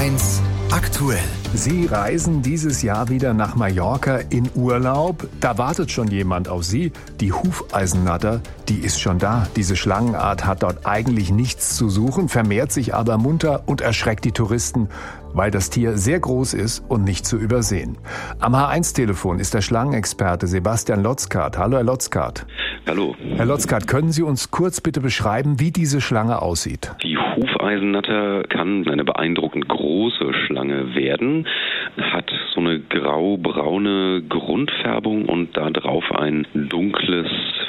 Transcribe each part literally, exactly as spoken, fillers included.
eins aktuell. Sie reisen dieses Jahr wieder nach Mallorca in Urlaub. Da wartet schon jemand auf Sie. Die Hufeisennatter, die ist schon da. Diese Schlangenart hat dort eigentlich nichts zu suchen, vermehrt sich aber munter und erschreckt die Touristen, weil das Tier sehr groß ist und nicht zu übersehen. Am H eins Telefon ist der Schlangenexperte Sebastian Lotzkart. Hallo, Herr Lotzkart. Hallo. Herr Lotzkart, können Sie uns kurz bitte beschreiben, wie diese Schlange aussieht? Die Hufeisennatter kann eine beeindruckend große Schlange werden, hat so eine grau-braune Grundfärbung und da drauf ein dunkles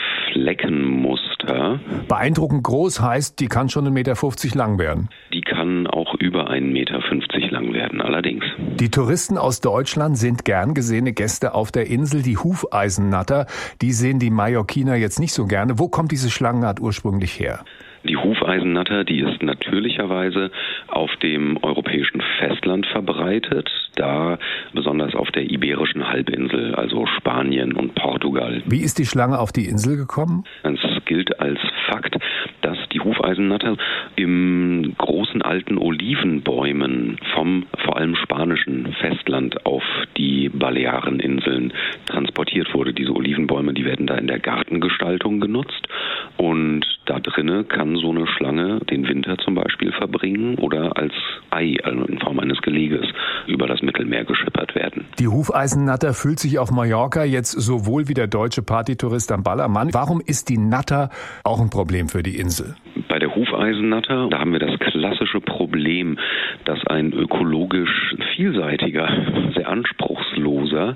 Fleckenmuster. Beeindruckend groß heißt, die kann schon eins Komma fünfzig Meter lang werden. Die kann auch über eins Komma fünfzig Meter lang werden, allerdings. Die Touristen aus Deutschland sind gern gesehene Gäste auf der Insel. Die Hufeisennatter, die sehen die Mallorquiner jetzt nicht so gerne. Wo kommt diese Schlangenart ursprünglich her? Die Hufeisennatter, die ist natürlicherweise auf dem europäischen Festland verbreitet, da besonders auf der Iberischen Halbinsel, also Spanien und Portugal. Wie ist die Schlange auf die Insel gekommen? Es gilt als Fakt, dass die Hufeisennatter im großen alten Olivenbäumen vom vor allem spanischen Festland auf die Baleareninseln transportiert wurde. Diese Olivenbäume, die werden da in der Gartengestaltung genutzt und da drinnen kann so eine Schlange den Winter zum Beispiel verbringen oder als Ei, also in Form eines Geleges, über das Mittelmeer geschippert werden. Die Hufeisennatter fühlt sich auf Mallorca jetzt sowohl wie der deutsche Partytourist am Ballermann. Warum ist die Natter auch ein Problem für die Insel? Bei der Hufeisennatter, da haben wir das klassische Problem, dass ein ökologisch vielseitiger, sehr anspruchsloser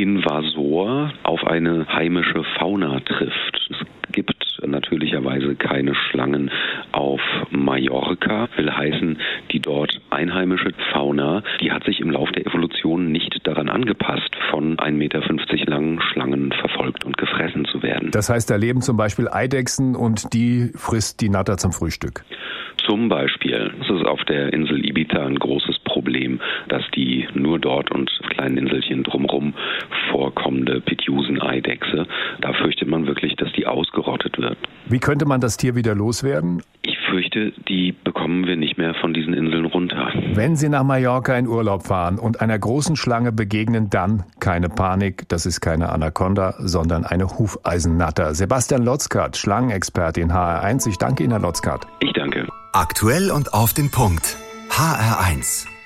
Invasor auf eine heimische Fauna trifft. Es gibt natürlicherweise keine Schlangen auf Mallorca, will heißen, die dort einheimische Fauna, die hat sich im Lauf der Evolution nicht daran angepasst, von eins Komma fünfzig Meter langen Schlangen verfolgt und gefressen zu werden. Das heißt, da leben zum Beispiel Eidechsen und die frisst die Natter zum Frühstück. Zum Beispiel. Es ist auf der Insel Ibiza ein großes Problem, dass die nur dort und kleinen Inselchen drumherum vorkommende Pitjusen-Eidechse, da fürchtet man wirklich, dass die ausgerottet wird. Wie könnte man das Tier wieder loswerden? Ich fürchte, die bekommen wir nicht mehr von diesen Inseln runter. Wenn Sie nach Mallorca in Urlaub fahren und einer großen Schlange begegnen, dann keine Panik, das ist keine Anaconda, sondern eine Hufeisennatter. Sebastian Lotzkart, Schlangenexperte in H R eins. Ich danke Ihnen, Herr Lotzkart. Ich danke. Aktuell und auf den Punkt. H R eins.